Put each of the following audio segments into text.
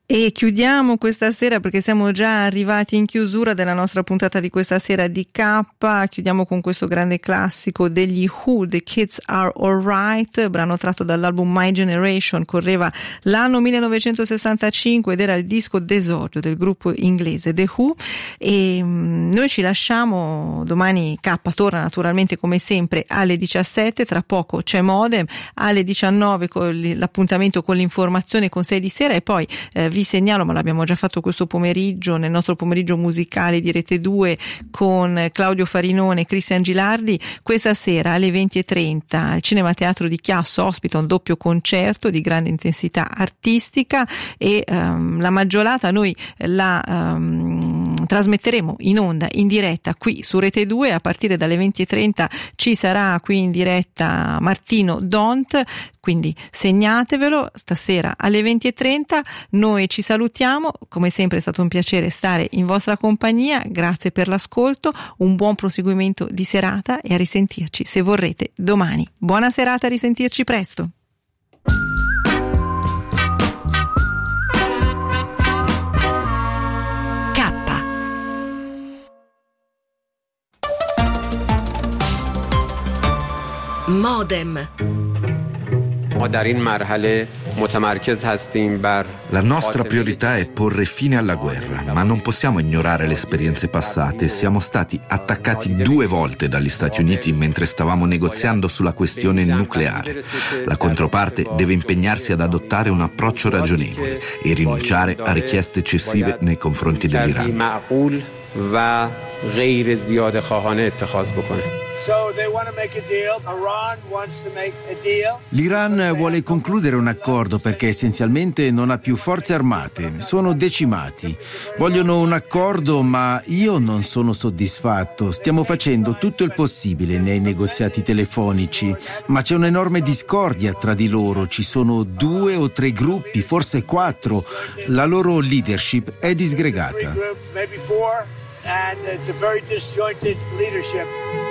E chiudiamo questa sera, perché siamo già arrivati in chiusura della nostra puntata di questa sera di K. Chiudiamo con questo grande classico degli Who, The Kids Are Alright, brano tratto dall'album My Generation. Correva l'anno 1965 ed era il disco d'esordio del gruppo inglese The Who. E noi ci lasciamo. Domani K torna naturalmente come sempre alle 17, tra poco c'è Modem, alle 19 con l'appuntamento con l'informazione con 6 di sera, e poi vi segnalo, ma l'abbiamo già fatto questo pomeriggio nel nostro pomeriggio musicale di Rete 2 con Claudio Farinone e Cristian Gilardi, questa sera alle 20:30 il Cinema Teatro di Chiasso ospita un doppio concerto di grande intensità artistica, e la Maggiolata noi la trasmetteremo in onda, in diretta qui su Rete 2 a partire dalle 20:30. Ci sarà qui in diretta Martino Dont, quindi segnatevelo, stasera alle 20:30. Noi ci salutiamo, come sempre è stato un piacere stare in vostra compagnia, grazie per l'ascolto, un buon proseguimento di serata e a risentirci se vorrete domani. Buona serata, a risentirci presto. Modem. La nostra priorità è porre fine alla guerra, ma non possiamo ignorare le esperienze passate. Siamo stati attaccati 2 volte dagli Stati Uniti mentre stavamo negoziando sulla questione nucleare. La controparte deve impegnarsi ad adottare un approccio ragionevole e rinunciare a richieste eccessive nei confronti dell'Iran. L'Iran vuole concludere un accordo perché essenzialmente non ha più forze armate, sono decimati. Vogliono un accordo, ma io non sono soddisfatto. Stiamo facendo tutto il possibile nei negoziati telefonici, ma c'è un'enorme discordia tra di loro. Ci sono 2 o 3 gruppi, forse 4. La loro leadership è disgregata. And it's a very disjointed leadership.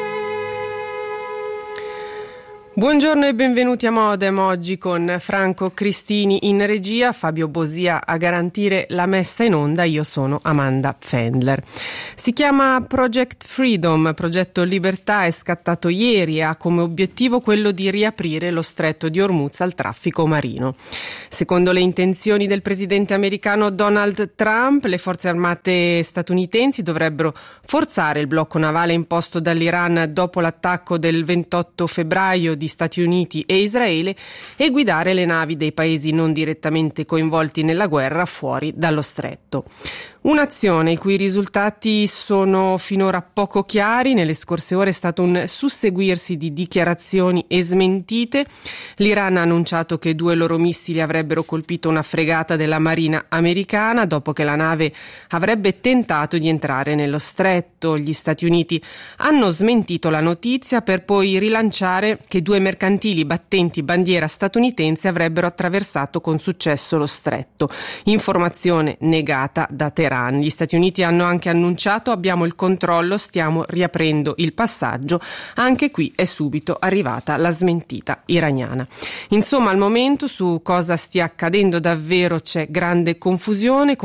Buongiorno e benvenuti a Modem, oggi con Franco Cristini in regia, Fabio Bosia a garantire la messa in onda, io sono Amanda Fendler. Si chiama Project Freedom, progetto Libertà, è scattato ieri e ha come obiettivo quello di riaprire lo stretto di Hormuz al traffico marino. Secondo le intenzioni del presidente americano Donald Trump, le forze armate statunitensi dovrebbero forzare il blocco navale imposto dall'Iran dopo l'attacco del 28 febbraio di Stati Uniti e Israele e guidare le navi dei paesi non direttamente coinvolti nella guerra fuori dallo stretto. Un'azione i cui risultati sono finora poco chiari. Nelle scorse ore è stato un susseguirsi di dichiarazioni e smentite. L'Iran ha annunciato che 2 loro missili avrebbero colpito una fregata della Marina americana dopo che la nave avrebbe tentato di entrare nello stretto. Gli Stati Uniti hanno smentito la notizia per poi rilanciare che 2 mercantili battenti bandiera statunitense avrebbero attraversato con successo lo stretto. Informazione negata da Teheran. Gli Stati Uniti hanno anche annunciato: abbiamo il controllo, stiamo riaprendo il passaggio. Anche qui è subito arrivata la smentita iraniana. Insomma, al momento su cosa stia accadendo davvero c'è grande confusione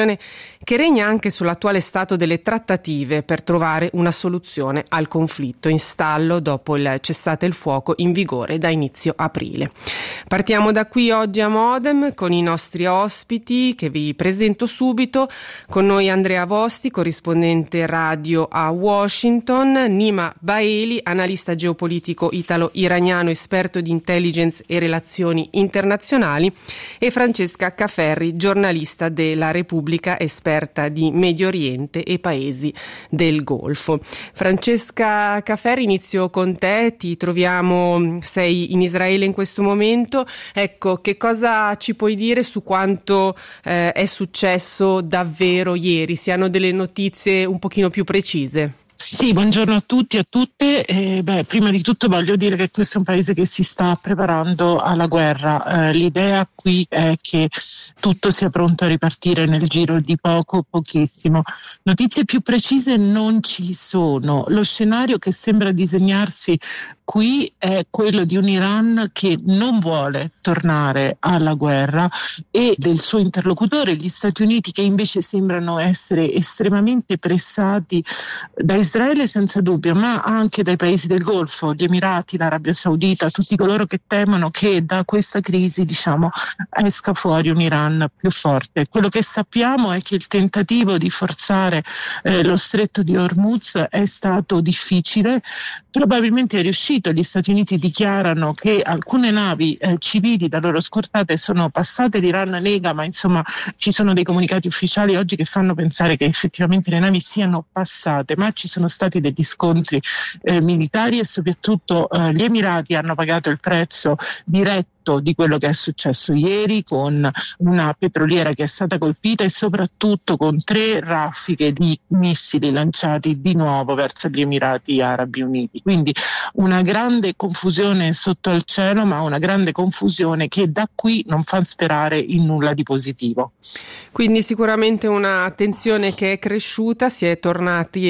che regna anche sull'attuale stato delle trattative per trovare una soluzione al conflitto in stallo dopo il cessate il fuoco in vigore da inizio aprile. Partiamo da qui oggi a Modem con i nostri ospiti che vi presento subito. Con noi Andrea Vosti, corrispondente radio a Washington, Nima Baeli, analista geopolitico italo-iraniano, esperto di intelligence e relazioni internazionali, e Francesca Caferri, giornalista della Repubblica, esperta di Medio Oriente e paesi del Golfo. Francesca Caferri, inizio con te, sei in Israele in questo momento. Ecco, che cosa ci puoi dire su quanto è successo davvero ieri? Si hanno delle notizie un pochino più precise? Sì, buongiorno a tutti e a tutte. Prima di tutto voglio dire che questo è un paese che si sta preparando alla guerra. L'idea qui è che tutto sia pronto a ripartire nel giro di pochissimo. Notizie più precise non ci sono. Lo scenario che sembra disegnarsi qui è quello di un Iran che non vuole tornare alla guerra e del suo interlocutore, gli Stati Uniti, che invece sembrano essere estremamente pressati da Israele senza dubbio, ma anche dai paesi del Golfo, gli Emirati, l'Arabia Saudita, tutti coloro che temono che da questa crisi, esca fuori un Iran più forte. Quello che sappiamo è che il tentativo di forzare lo stretto di Hormuz è stato difficile, probabilmente è riuscito. Gli Stati Uniti dichiarano che alcune navi civili da loro scortate sono passate, l'Iran nega, ma ci sono dei comunicati ufficiali oggi che fanno pensare che effettivamente le navi siano passate, ma ci sono stati degli scontri militari e soprattutto gli Emirati hanno pagato il prezzo diretto di quello che è successo ieri, con una petroliera che è stata colpita e soprattutto con 3 raffiche di missili lanciati di nuovo verso gli Emirati Arabi Uniti. Quindi una grande confusione sotto al cielo, ma una grande confusione che da qui non fa sperare in nulla di positivo. Quindi sicuramente una tensione che è cresciuta, si è tornati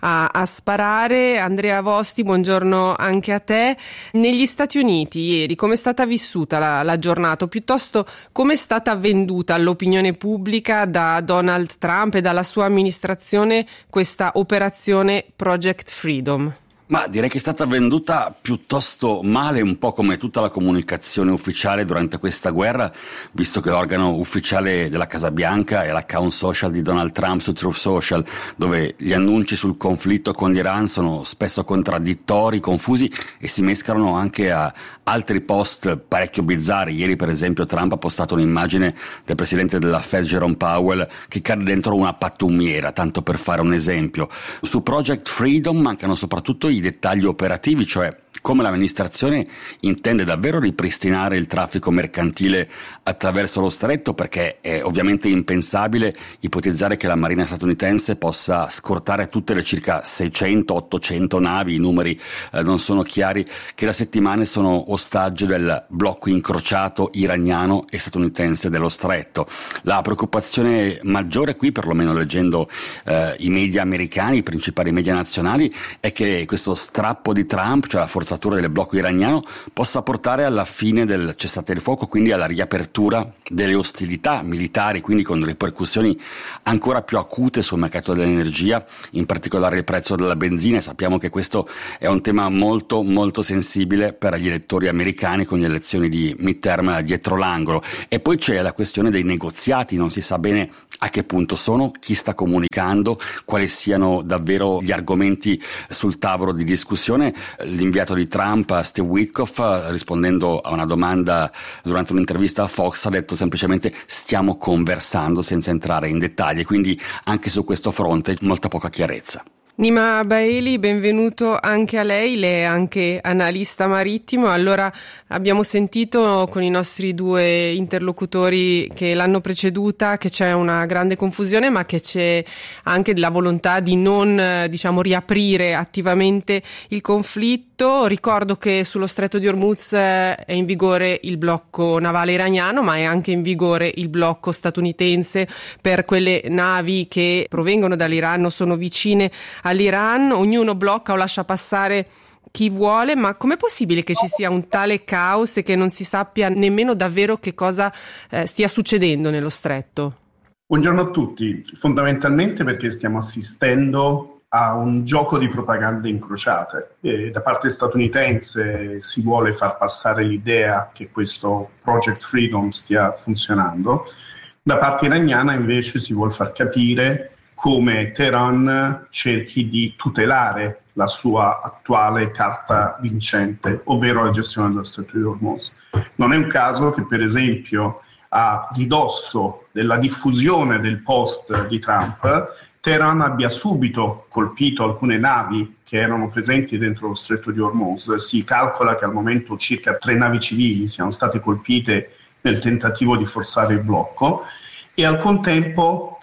a sparare. Andrea Vosti, buongiorno anche a te. Negli Stati Uniti ieri come è stata vissuta la giornata, o piuttosto come è stata venduta all'opinione pubblica da Donald Trump e dalla sua amministrazione questa operazione Project Freedom? Ma direi che è stata venduta piuttosto male, un po' come tutta la comunicazione ufficiale durante questa guerra, visto che l'organo ufficiale della Casa Bianca è l'account social di Donald Trump su Truth Social, dove gli annunci sul conflitto con l'Iran sono spesso contraddittori, confusi e si mescolano anche a altri post parecchio bizzarri. Ieri per esempio Trump ha postato un'immagine del presidente della Fed Jerome Powell che cade dentro una pattumiera, tanto per fare un esempio. Su Project Freedom mancano soprattutto i dettagli operativi, cioè come l'amministrazione intende davvero ripristinare il traffico mercantile attraverso lo stretto, perché è ovviamente impensabile ipotizzare che la marina statunitense possa scortare tutte le circa 600-800 navi, i numeri non sono chiari, che da settimane sono ostaggio del blocco incrociato iraniano e statunitense dello stretto. La preoccupazione maggiore qui, perlomeno leggendo i media americani, i principali media nazionali, è che questo strappo di Trump, cioè la forzatura del blocco iraniano, possa portare alla fine del cessate il fuoco, quindi alla riapertura delle ostilità militari, quindi con ripercussioni ancora più acute sul mercato dell'energia, in particolare il prezzo della benzina. Sappiamo che questo è un tema molto molto sensibile per gli elettori americani, con le elezioni di midterm dietro l'angolo. E poi c'è la questione dei negoziati, non si sa bene a che punto sono, chi sta comunicando, quali siano davvero gli argomenti sul tavolo di discussione. L'inviato di Trump, Steve Witkoff, rispondendo a una domanda durante un'intervista a Fox, ha detto semplicemente stiamo conversando, senza entrare in dettagli, quindi anche su questo fronte molta poca chiarezza. Nima Baeli, benvenuto anche a lei è anche analista marittimo. Allora, abbiamo sentito con i nostri 2 interlocutori che l'hanno preceduta che c'è una grande confusione, ma che c'è anche la volontà di non, riaprire attivamente il conflitto. Ricordo che sullo stretto di Hormuz è in vigore il blocco navale iraniano, ma è anche in vigore il blocco statunitense per quelle navi che provengono dall'Iran o sono vicine all'Iran. Ognuno blocca o lascia passare chi vuole, ma com'è possibile che ci sia un tale caos e che non si sappia nemmeno davvero che cosa stia succedendo nello stretto? Buongiorno a tutti. Fondamentalmente perché stiamo assistendo a un gioco di propaganda incrociate. Da parte statunitense si vuole far passare l'idea che questo Project Freedom stia funzionando, da parte iraniana invece si vuol far capire come Teheran cerchi di tutelare la sua attuale carta vincente, ovvero la gestione dello Stretto di Hormuz. Non è un caso che, per esempio, a ridosso della diffusione del post di Trump, Teheran abbia subito colpito alcune navi che erano presenti dentro lo Stretto di Hormuz. Si calcola che al momento circa 3 navi civili siano state colpite nel tentativo di forzare il blocco, e al contempo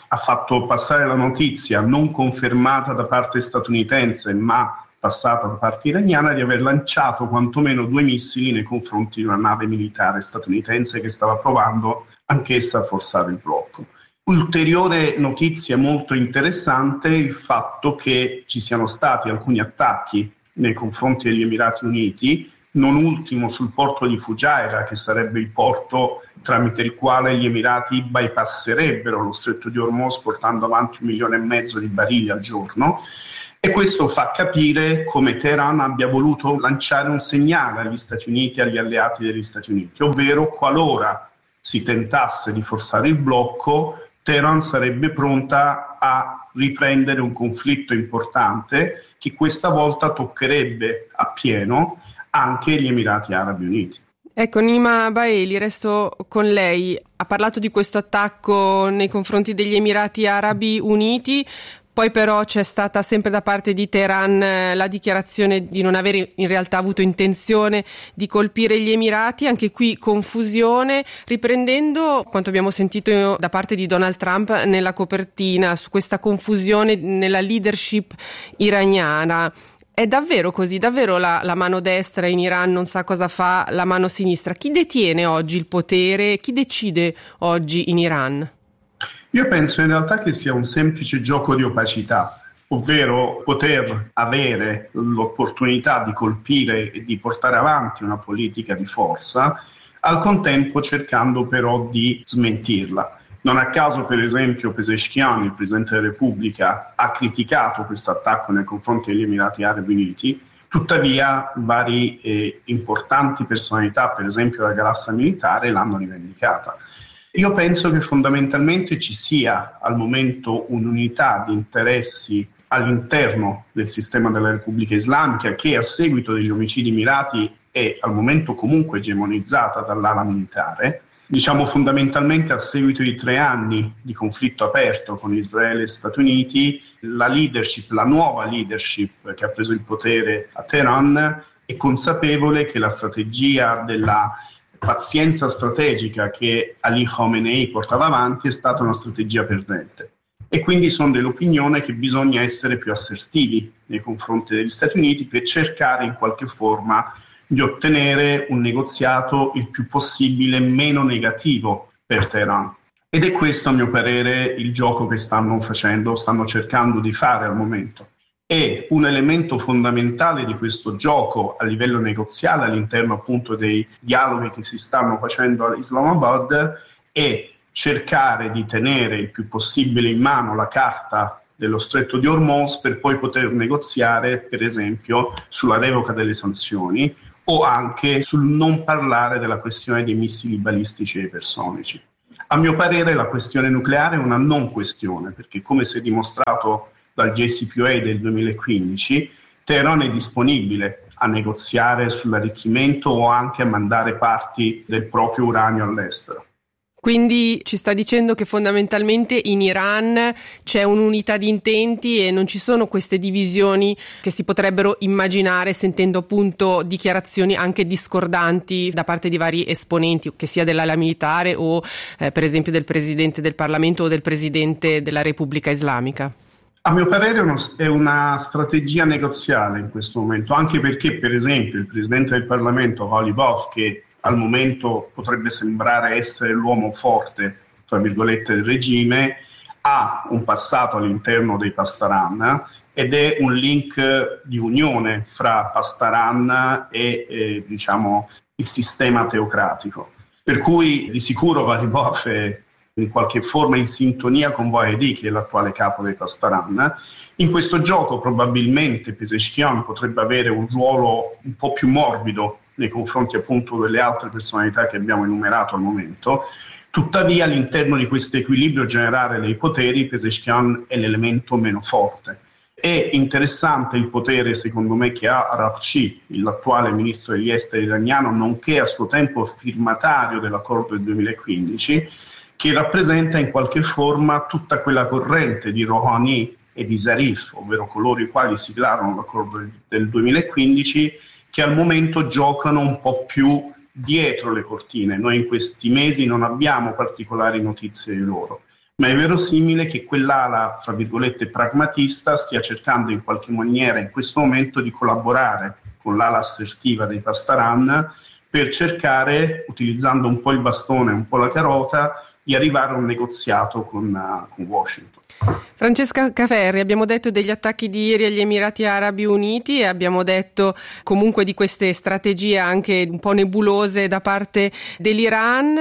ha fatto passare la notizia non confermata da parte statunitense ma passata da parte iraniana di aver lanciato quantomeno 2 missili nei confronti di una nave militare statunitense che stava provando anch'essa a forzare il blocco. Ulteriore notizia molto interessante è il fatto che ci siano stati alcuni attacchi nei confronti degli Emirati Uniti, non ultimo sul porto di Fujairah, che sarebbe il porto tramite il quale gli Emirati bypasserebbero lo stretto di Hormuz portando avanti 1,5 milioni di barili al giorno. E questo fa capire come Teheran abbia voluto lanciare un segnale agli Stati Uniti e agli alleati degli Stati Uniti, ovvero qualora si tentasse di forzare il blocco, Teheran sarebbe pronta a riprendere un conflitto importante che questa volta toccherebbe appieno anche gli Emirati Arabi Uniti. Ecco, Nima Baeli, resto con lei. Ha parlato di questo attacco nei confronti degli Emirati Arabi Uniti. Poi però c'è stata sempre da parte di Teheran la dichiarazione di non avere in realtà avuto intenzione di colpire gli Emirati, anche qui confusione, riprendendo quanto abbiamo sentito da parte di Donald Trump nella copertina su questa confusione nella leadership iraniana. È davvero così? Davvero la mano destra in Iran non sa cosa fa la mano sinistra? Chi detiene oggi il potere? Chi decide oggi in Iran? Io penso in realtà che sia un semplice gioco di opacità, ovvero poter avere l'opportunità di colpire e di portare avanti una politica di forza, al contempo cercando però di smentirla. Non a caso, per esempio, Pezeshkian, il Presidente della Repubblica, ha criticato questo attacco nei confronti degli Emirati Arabi Uniti, tuttavia vari importanti personalità, per esempio la galassia militare, l'hanno rivendicata. Io penso che fondamentalmente ci sia al momento un'unità di interessi all'interno del sistema della Repubblica Islamica che a seguito degli omicidi mirati è al momento comunque egemonizzata dall'ala militare. Diciamo fondamentalmente a seguito di 3 anni di conflitto aperto con Israele e Stati Uniti, la nuova leadership che ha preso il potere a Teheran è consapevole che la strategia della pazienza strategica che Ali Khamenei portava avanti è stata una strategia perdente e quindi sono dell'opinione che bisogna essere più assertivi nei confronti degli Stati Uniti per cercare in qualche forma di ottenere un negoziato il più possibile meno negativo per Teheran. Ed è questo, a mio parere, il gioco che stanno cercando di fare al momento. E un elemento fondamentale di questo gioco a livello negoziale all'interno appunto dei dialoghi che si stanno facendo a Islamabad è cercare di tenere il più possibile in mano la carta dello stretto di Hormuz per poi poter negoziare, per esempio, sulla revoca delle sanzioni o anche sul non parlare della questione dei missili balistici e ipersonici. A mio parere la questione nucleare è una non questione, perché come si è dimostrato dal JCPOA del 2015, Teheran è disponibile a negoziare sull'arricchimento o anche a mandare parti del proprio uranio all'estero. Quindi ci sta dicendo che fondamentalmente in Iran c'è un'unità di intenti e non ci sono queste divisioni che si potrebbero immaginare sentendo appunto dichiarazioni anche discordanti da parte di vari esponenti, che sia dell'ala militare o per esempio del Presidente del Parlamento o del Presidente della Repubblica Islamica. A mio parere è una strategia negoziale in questo momento, anche perché per esempio il Presidente del Parlamento, Ghalibaf, che al momento potrebbe sembrare essere l'uomo forte, tra virgolette, del regime, ha un passato all'interno dei Pasdaran ed è un link di unione fra Pasdaran e il sistema teocratico. Per cui di sicuro Ghalibaf è in qualche forma in sintonia con Vahedi, che è l'attuale capo dei Pasdaran. In questo gioco probabilmente Pezeshkian potrebbe avere un ruolo un po' più morbido nei confronti appunto delle altre personalità che abbiamo enumerato al momento. Tuttavia all'interno di questo equilibrio generale dei poteri Pezeshkian è l'elemento meno forte. È interessante il potere, secondo me, che ha Araghchi, l'attuale ministro degli esteri iraniano, nonché a suo tempo firmatario dell'accordo del 2015, che rappresenta in qualche forma tutta quella corrente di Rouhani e di Zarif, ovvero coloro i quali siglarono l'accordo del 2015, che al momento giocano un po' più dietro le cortine. Noi in questi mesi non abbiamo particolari notizie di loro, ma è verosimile che quell'ala, fra virgolette, pragmatista stia cercando in qualche maniera in questo momento di collaborare con l'ala assertiva dei Pastaran per cercare, utilizzando un po' il bastone e un po' la carota, di arrivare a un negoziato con Washington. Francesca Caferri, abbiamo detto degli attacchi di ieri agli Emirati Arabi Uniti e abbiamo detto comunque di queste strategie anche un po' nebulose da parte dell'Iran.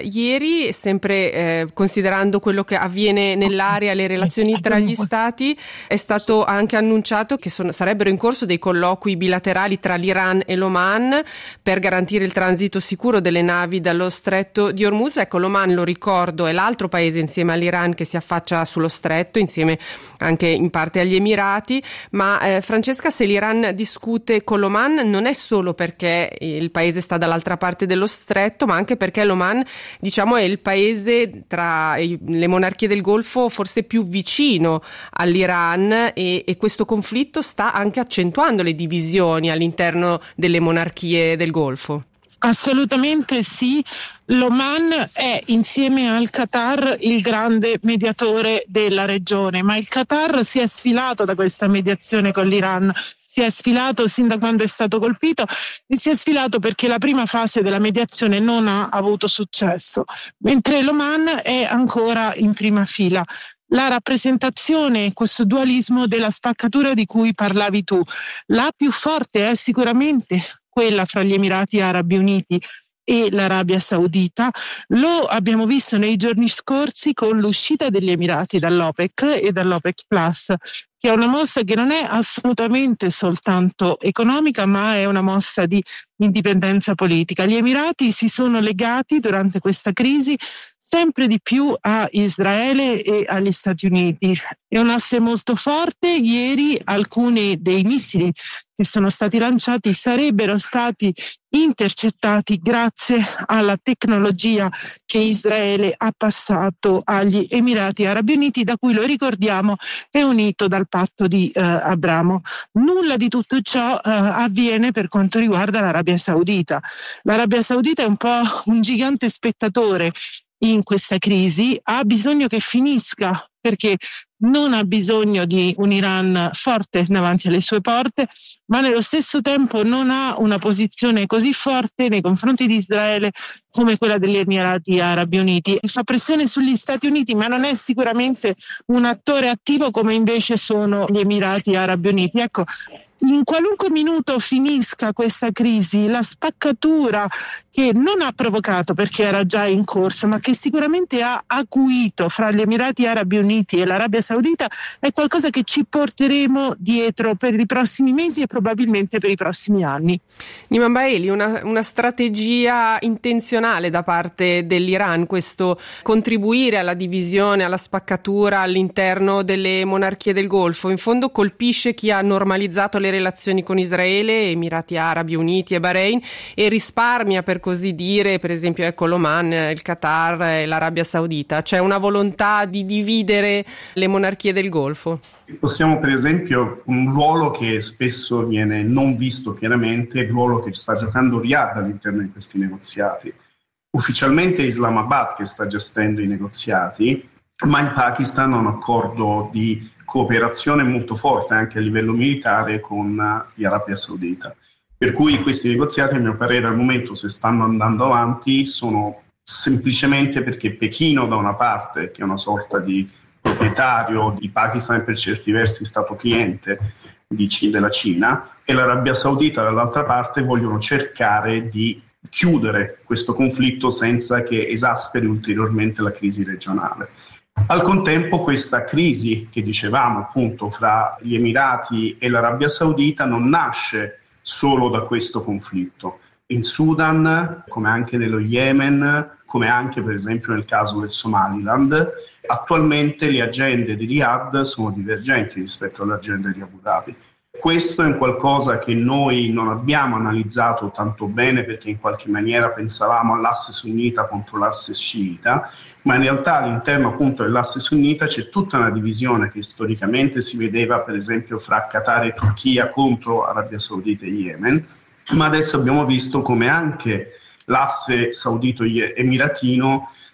Ieri, sempre considerando quello che avviene nell'area, le relazioni tra gli stati, è stato anche annunciato che sarebbero in corso dei colloqui bilaterali tra l'Iran e l'Oman per garantire il transito sicuro delle navi dallo stretto di Hormuz. Ecco, l'Oman, lo ricordo, è l'altro paese insieme all'Iran che si affaccia sullo stretto, insieme anche in parte agli Emirati, ma Francesca, se l'Iran discute con l'Oman non è solo perché il paese sta dall'altra parte dello stretto, ma anche perché l'Oman, diciamo, è il paese tra le monarchie del Golfo forse più vicino all'Iran e questo conflitto sta anche accentuando le divisioni all'interno delle monarchie del Golfo. Assolutamente sì, l'Oman è insieme al Qatar il grande mediatore della regione, ma il Qatar si è sfilato da questa mediazione con l'Iran, si è sfilato sin da quando è stato colpito e si è sfilato perché la prima fase della mediazione non ha avuto successo, mentre l'Oman è ancora in prima fila. La rappresentazione, questo dualismo della spaccatura di cui parlavi tu, la più forte è sicuramente quella fra gli Emirati Arabi Uniti e l'Arabia Saudita. Lo abbiamo visto nei giorni scorsi con l'uscita degli Emirati dall'OPEC e dall'OPEC Plus, che è una mossa che non è assolutamente soltanto economica, ma è una mossa di indipendenza politica. Gli Emirati si sono legati durante questa crisi sempre di più a Israele e agli Stati Uniti. È un asse molto forte. Ieri alcuni dei missili che sono stati lanciati sarebbero stati intercettati grazie alla tecnologia che Israele ha passato agli Emirati Arabi Uniti, da cui, lo ricordiamo, è unito dal patto di Abramo. Nulla di tutto ciò avviene per quanto riguarda l'Arabia Saudita. L'Arabia Saudita è un po' un gigante spettatore in questa crisi, ha bisogno che finisca perché non ha bisogno di un Iran forte davanti alle sue porte, ma nello stesso tempo non ha una posizione così forte nei confronti di Israele come quella degli Emirati Arabi Uniti. Fa pressione sugli Stati Uniti, ma non è sicuramente un attore attivo come invece sono gli Emirati Arabi Uniti. Ecco, in qualunque minuto finisca questa crisi, la spaccatura che non ha provocato perché era già in corso, ma che sicuramente ha acuito fra gli Emirati Arabi Uniti e l'Arabia Saudita, è qualcosa che ci porteremo dietro per i prossimi mesi e probabilmente per i prossimi anni. Niman Baeli, una strategia intenzionale da parte dell'Iran, questo contribuire alla divisione, alla spaccatura all'interno delle monarchie del Golfo, in fondo colpisce chi ha normalizzato le relazioni con Israele, Emirati Arabi Uniti e Bahrain, e risparmia, per così dire, per esempio, ecco, l'Oman, il Qatar e l'Arabia Saudita. C'è una volontà di dividere le monarchie del Golfo? Possiamo, per esempio, un ruolo che spesso viene non visto chiaramente, il ruolo che sta giocando Riyadh all'interno di questi negoziati. Ufficialmente è Islamabad che sta gestendo i negoziati, ma in Pakistan ha un accordo di cooperazione molto forte anche a livello militare con l'Arabia Saudita. Per cui questi negoziati, a mio parere, al momento, se stanno andando avanti, sono semplicemente perché Pechino, da una parte, che è una sorta di proprietario di Pakistan e per certi versi stato cliente della Cina, e l'Arabia Saudita, dall'altra parte, vogliono cercare di chiudere questo conflitto senza che esasperi ulteriormente la crisi regionale. Al contempo, questa crisi che dicevamo appunto fra gli Emirati e l'Arabia Saudita non nasce solo da questo conflitto. In Sudan, come anche nello Yemen, come anche per esempio nel caso del Somaliland, attualmente le agende di Riyadh sono divergenti rispetto alle agende di Abu Dhabi. Questo è un qualcosa che noi non abbiamo analizzato tanto bene perché in qualche maniera pensavamo all'asse sunnita contro l'asse sciita, ma in realtà all'interno appunto dell'asse sunnita c'è tutta una divisione che storicamente si vedeva per esempio fra Qatar e Turchia contro Arabia Saudita e Yemen, ma adesso abbiamo visto come anche l'asse saudito-emiratino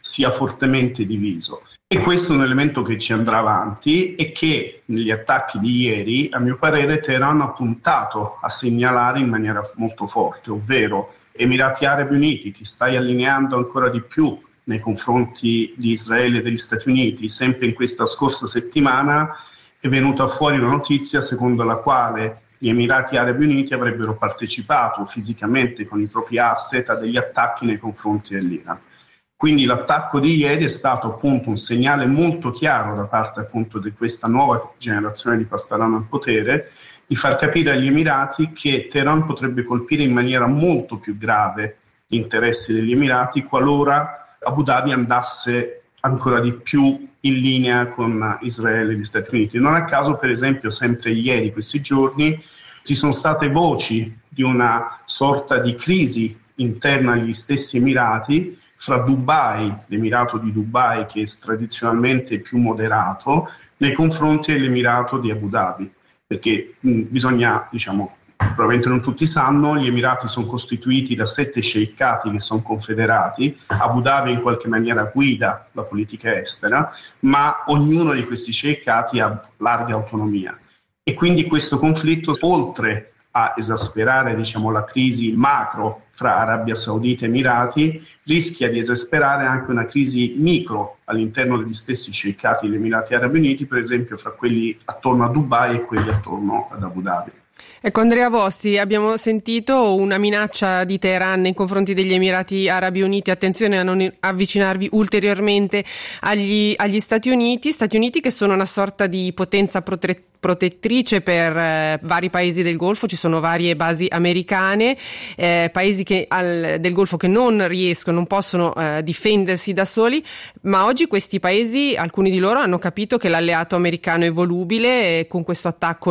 sia fortemente diviso. E questo è un elemento che ci andrà avanti e che negli attacchi di ieri, a mio parere, Teheran ha puntato a segnalare in maniera molto forte, ovvero Emirati Arabi Uniti, ti stai allineando ancora di più nei confronti di Israele e degli Stati Uniti. Sempre in questa scorsa settimana è venuta fuori una notizia secondo la quale gli Emirati Arabi Uniti avrebbero partecipato fisicamente con i propri asset a degli attacchi nei confronti dell'Iran. Quindi l'attacco di ieri è stato appunto un segnale molto chiaro da parte appunto di questa nuova generazione di Pasdaran al potere, di far capire agli Emirati che Teheran potrebbe colpire in maniera molto più grave gli interessi degli Emirati qualora Abu Dhabi andasse ancora di più in linea con Israele e gli Stati Uniti. Non a caso, per esempio, sempre ieri, questi giorni, ci sono state voci di una sorta di crisi interna agli stessi Emirati, fra Dubai, l'Emirato di Dubai, che è tradizionalmente più moderato, nei confronti dell'Emirato di Abu Dhabi, perché bisogna, probabilmente non tutti sanno, gli Emirati sono costituiti da 7 sceicati che sono confederati, Abu Dhabi in qualche maniera guida la politica estera, ma ognuno di questi sceicati ha larga autonomia. E quindi questo conflitto, oltre a esasperare la crisi macro fra Arabia Saudita e Emirati, rischia di esasperare anche una crisi micro all'interno degli stessi sceicati degli Emirati Arabi Uniti, per esempio fra quelli attorno a Dubai e quelli attorno ad Abu Dhabi. Ecco, Andrea Vosti, abbiamo sentito una minaccia di Teheran nei confronti degli Emirati Arabi Uniti. Attenzione a non avvicinarvi ulteriormente agli Stati Uniti che sono una sorta di potenza protettrice per vari paesi del Golfo. Ci sono varie basi americane, paesi del Golfo che non possono difendersi da soli, ma oggi questi paesi, alcuni di loro, hanno capito che l'alleato americano è volubile e con questo attacco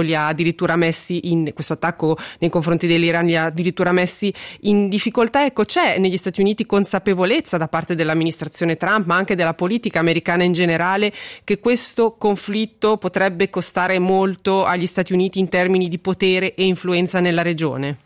questo attacco nei confronti dell'Iran li ha addirittura messi in difficoltà. Ecco, c'è negli Stati Uniti consapevolezza da parte dell'amministrazione Trump, ma anche della politica americana in generale, che questo conflitto potrebbe costare molto agli Stati Uniti in termini di potere e influenza nella regione?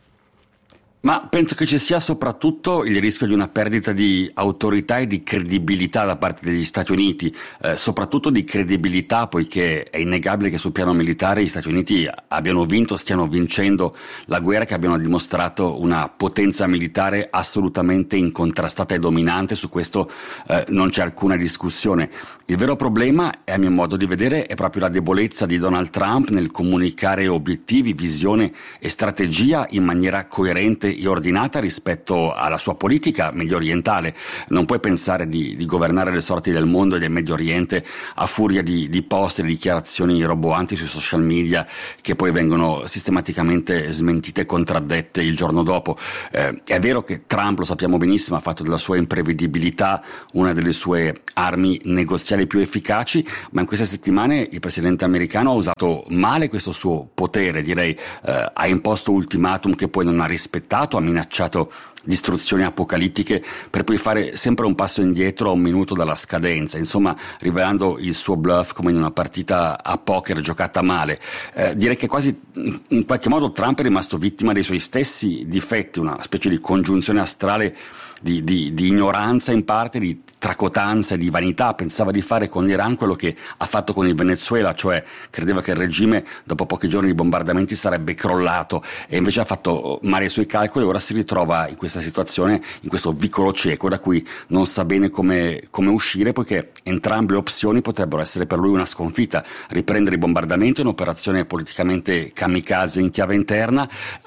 Ma penso che ci sia soprattutto il rischio di una perdita di autorità e di credibilità da parte degli Stati Uniti, soprattutto di credibilità, poiché è innegabile che sul piano militare gli Stati Uniti stiano vincendo la guerra, che abbiano dimostrato una potenza militare assolutamente incontrastata e dominante. Su questo non c'è alcuna discussione. Il vero problema, a mio modo di vedere, è proprio la debolezza di Donald Trump nel comunicare obiettivi, visione e strategia in maniera coerente e ordinata rispetto alla sua politica mediorientale. Non puoi pensare di governare le sorti del mondo e del Medio Oriente a furia di post e dichiarazioni roboanti sui social media che poi vengono sistematicamente smentite e contraddette il giorno dopo. È vero che Trump, lo sappiamo benissimo, ha fatto della sua imprevedibilità una delle sue armi negoziali più efficaci, ma in queste settimane il presidente americano ha usato male questo suo potere, direi. Ha imposto ultimatum che poi non ha rispettato, ha minacciato distruzioni apocalittiche per poi fare sempre un passo indietro a un minuto dalla scadenza, insomma rivelando il suo bluff come in una partita a poker giocata male. Direi che quasi in qualche modo Trump è rimasto vittima dei suoi stessi difetti, una specie di congiunzione astrale di ignoranza in parte, di tracotanza e di vanità. Pensava di fare con l'Iran quello che ha fatto con il Venezuela, cioè credeva che il regime dopo pochi giorni di bombardamenti sarebbe crollato, e invece ha fatto male i suoi calcoli e ora si ritrova in questa situazione, in questo vicolo cieco da cui non sa bene come uscire, poiché entrambe le opzioni potrebbero essere per lui una sconfitta: riprendere i bombardamenti, un'operazione politicamente kamikaze in chiave interna,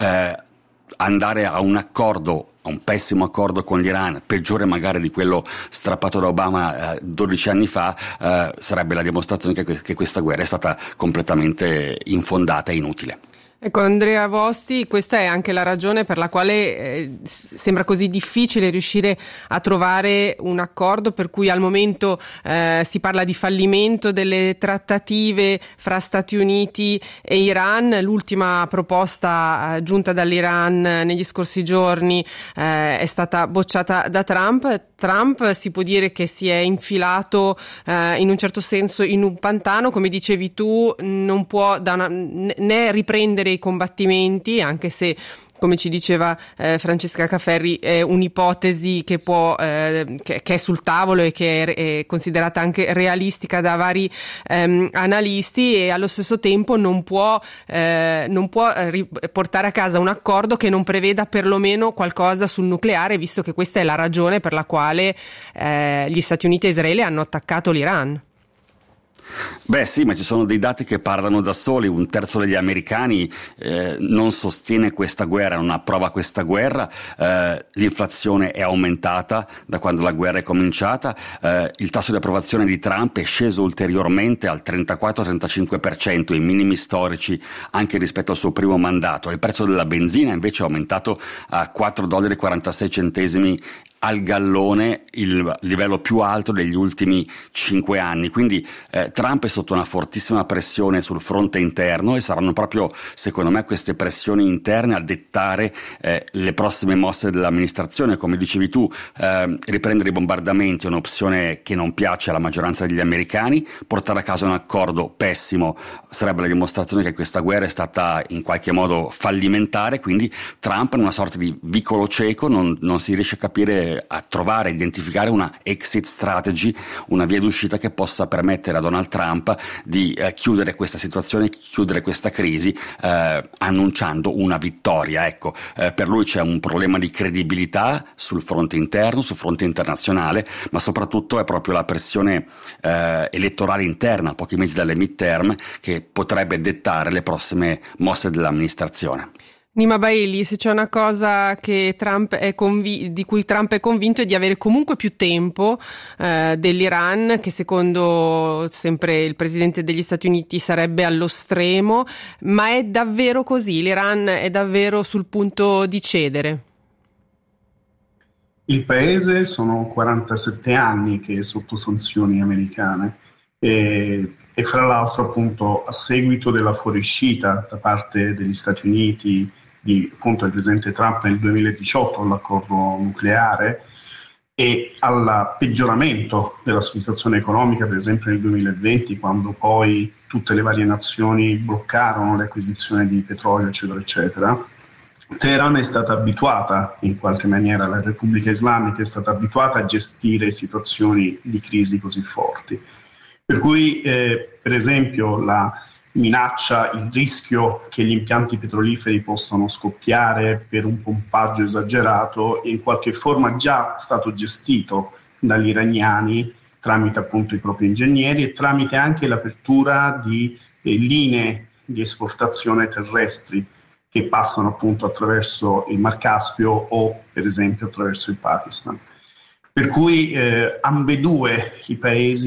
andare a un pessimo accordo con l'Iran, peggiore magari di quello strappato da Obama 12 anni fa, sarebbe la dimostrazione che questa guerra è stata completamente infondata e inutile. Ecco, Andrea Vosti, questa è anche la ragione per la quale sembra così difficile riuscire a trovare un accordo, per cui al momento si parla di fallimento delle trattative fra Stati Uniti e Iran. L'ultima proposta giunta dall'Iran negli scorsi giorni è stata bocciata da Trump. Trump si può dire che si è infilato in un certo senso in un pantano, come dicevi tu, non può né riprendere i combattimenti, anche se come ci diceva Francesca Caferri, è un'ipotesi che che è sul tavolo e che è considerata anche realistica da vari analisti, e allo stesso tempo non può portare a casa un accordo che non preveda perlomeno qualcosa sul nucleare, visto che questa è la ragione per la quale gli Stati Uniti e Israele hanno attaccato l'Iran. Beh sì, ma ci sono dei dati che parlano da soli. Un terzo degli americani non sostiene questa guerra, non approva questa guerra. L'inflazione è aumentata da quando la guerra è cominciata. Il tasso di approvazione di Trump è sceso ulteriormente al 34-35%, i minimi storici anche rispetto al suo primo mandato. Il prezzo della benzina invece è aumentato a $4,46 al gallone, il livello più alto degli ultimi 5 anni. Quindi Trump è sotto una fortissima pressione sul fronte interno, e saranno proprio, secondo me, queste pressioni interne a dettare le prossime mosse dell'amministrazione. Come dicevi tu, riprendere i bombardamenti è un'opzione che non piace alla maggioranza degli americani. Portare a casa un accordo pessimo sarebbe la dimostrazione che questa guerra è stata in qualche modo fallimentare, quindi Trump in una sorta di vicolo cieco, non si riesce a capire, a trovare, identificare una exit strategy, una via d'uscita che possa permettere a Donald Trump di chiudere questa situazione, chiudere questa crisi, annunciando una vittoria. Ecco, per lui c'è un problema di credibilità sul fronte interno, sul fronte internazionale, ma soprattutto è proprio la pressione elettorale interna, a pochi mesi dalle midterm, che potrebbe dettare le prossime mosse dell'amministrazione. Nima Bailey, se c'è una cosa che di cui Trump è convinto è di avere comunque più tempo dell'Iran, che secondo sempre il presidente degli Stati Uniti sarebbe allo stremo, ma è davvero così? L'Iran è davvero sul punto di cedere? Il paese sono 47 anni che è sotto sanzioni americane e fra l'altro appunto a seguito della fuoriuscita da parte degli Stati Uniti appunto il presidente Trump nel 2018 all'accordo nucleare e al peggioramento della situazione economica, per esempio nel 2020, quando poi tutte le varie nazioni bloccarono le acquisizioni di petrolio, eccetera, eccetera, Teheran è stata abituata in qualche maniera, la Repubblica Islamica è stata abituata a gestire situazioni di crisi così forti. Per cui, per esempio, la minaccia, il rischio che gli impianti petroliferi possano scoppiare per un pompaggio esagerato è in qualche forma già stato gestito dagli iraniani tramite appunto i propri ingegneri e tramite anche l'apertura di linee di esportazione terrestri che passano appunto attraverso il Mar Caspio o per esempio attraverso il Pakistan. Per cui ambedue i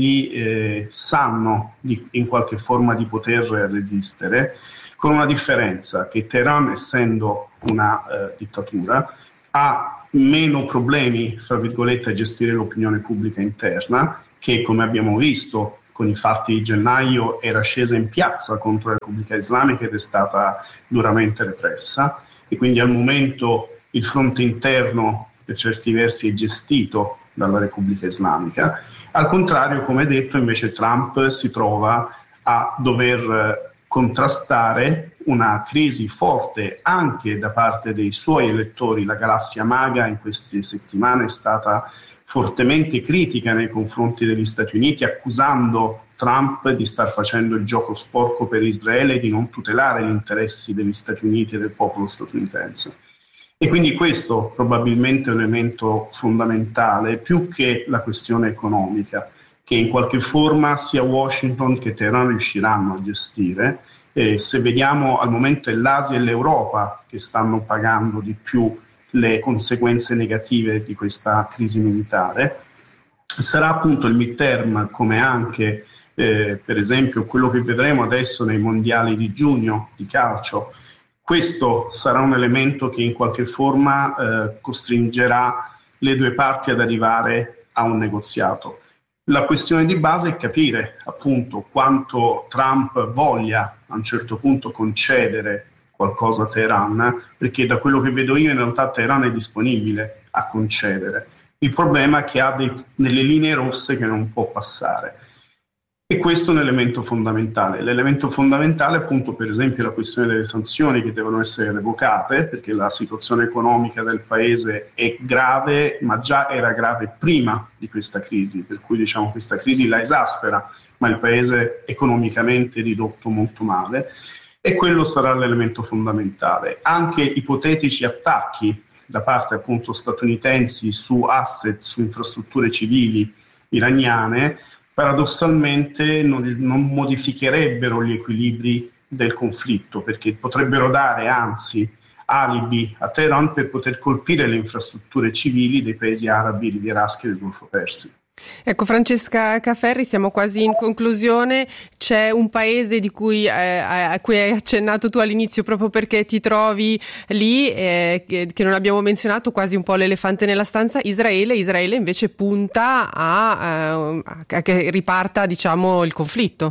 paesi sanno in qualche forma di poter resistere, con una differenza, che Teheran, essendo una dittatura, ha meno problemi, fra virgolette, a gestire l'opinione pubblica interna, che come abbiamo visto con i fatti di gennaio era scesa in piazza contro la Repubblica Islamica ed è stata duramente repressa, e quindi al momento il fronte interno per certi versi è gestito dalla Repubblica Islamica. Al contrario, come detto, invece Trump si trova a dover contrastare una crisi forte anche da parte dei suoi elettori. La galassia maga in queste settimane è stata fortemente critica nei confronti degli Stati Uniti, accusando Trump di star facendo il gioco sporco per Israele e di non tutelare gli interessi degli Stati Uniti e del popolo statunitense. E quindi questo probabilmente è un elemento fondamentale, più che la questione economica, che in qualche forma sia Washington che Teheran riusciranno a gestire. Se vediamo al momento è l'Asia e l'Europa che stanno pagando di più le conseguenze negative di questa crisi militare. Sarà appunto il midterm, come anche per esempio quello che vedremo adesso nei mondiali di giugno di calcio. Questo sarà un elemento che in qualche forma costringerà le due parti ad arrivare a un negoziato. La questione di base è capire appunto quanto Trump voglia a un certo punto concedere qualcosa a Teheran, perché da quello che vedo io in realtà Teheran è disponibile a concedere. Il problema è che ha delle linee rosse che non può passare. E questo è un elemento fondamentale. L'elemento fondamentale è appunto, per esempio, la questione delle sanzioni che devono essere revocate, perché la situazione economica del paese è grave, ma già era grave prima di questa crisi, per cui diciamo questa crisi la esaspera, ma il paese economicamente è ridotto molto male, e quello sarà l'elemento fondamentale. Anche ipotetici attacchi da parte appunto statunitensi su asset, su infrastrutture civili iraniane, paradossalmente non modificherebbero gli equilibri del conflitto, perché potrebbero dare anzi alibi a Teheran per poter colpire le infrastrutture civili dei paesi arabi rivieraschi del Golfo Persico. Ecco, Francesca Caferri, siamo quasi in conclusione. C'è un paese a cui hai accennato tu all'inizio proprio perché ti trovi lì, che non abbiamo menzionato, quasi un po' l'elefante nella stanza, Israele. Israele invece punta a che riparta, diciamo, il conflitto.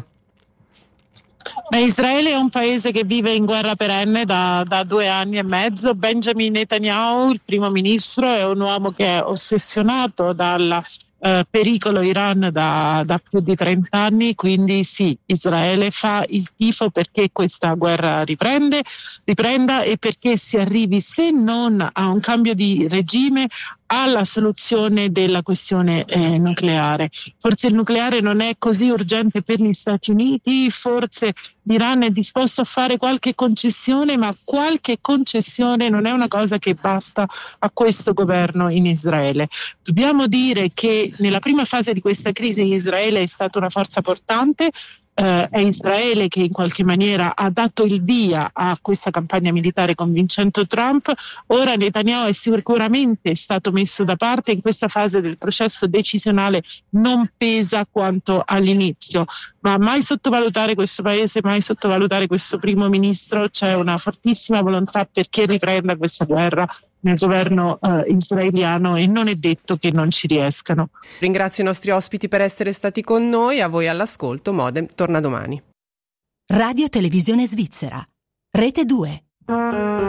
Israele è un paese che vive in guerra perenne da 2 anni e mezzo. Benjamin Netanyahu, il primo ministro, è un uomo che è ossessionato dal pericolo Iran da più di 30 anni, quindi sì, Israele fa il tifo perché questa guerra riprenda e perché si arrivi, se non a un cambio di regime, alla soluzione della questione nucleare. Forse il nucleare non è così urgente per gli Stati Uniti, forse l'Iran è disposto a fare qualche concessione, ma qualche concessione non è una cosa che basta a questo governo in Israele. Dobbiamo dire che nella prima fase di questa crisi Israele è stata una forza portante. È Israele che in qualche maniera ha dato il via a questa campagna militare convincendo Trump. Ora Netanyahu è sicuramente stato messo da parte, in questa fase del processo decisionale non pesa quanto all'inizio, ma mai sottovalutare questo paese, mai sottovalutare questo primo ministro. C'è una fortissima volontà perché riprenda questa guerra nel governo israeliano e non è detto che non ci riescano. Ringrazio i nostri ospiti per essere stati con noi, a voi all'ascolto. Modem torna domani. Radio Televisione Svizzera, Rete 2.